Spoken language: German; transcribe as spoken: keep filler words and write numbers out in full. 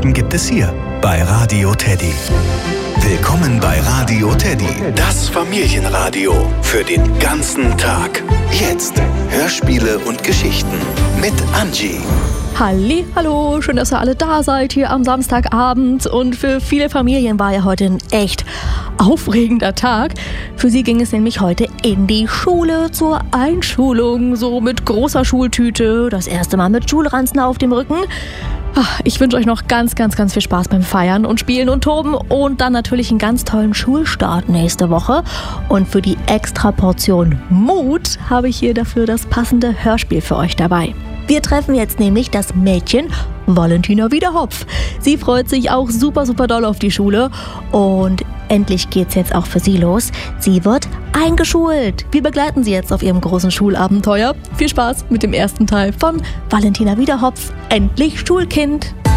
Geschichten gibt es hier bei Radio Teddy. Willkommen bei Radio Teddy, das Familienradio für den ganzen Tag. Jetzt Hörspiele und Geschichten mit Angie. Halli, hallo, schön, dass ihr alle da seid hier am Samstagabend. Und für viele Familien war ja heute ein echt aufregender Tag. Für sie ging es nämlich heute in die Schule zur Einschulung, so mit großer Schultüte, das erste Mal mit Schulranzen auf dem Rücken. Ich wünsche euch noch ganz, ganz, ganz viel Spaß beim Feiern und Spielen und Toben und dann natürlich einen ganz tollen Schulstart nächste Woche. Und für die extra Portion Mut habe ich hier dafür das passende Hörspiel für euch dabei. Wir treffen jetzt nämlich das Mädchen Valentina Wiederhopf. Sie freut sich auch super, super doll auf die Schule und endlich geht's jetzt auch für sie los. Sie wird eingeschult. Wir begleiten sie jetzt auf ihrem großen Schulabenteuer. Viel Spaß mit dem ersten Teil von Valentina Wiederhopf, endlich Schulkind.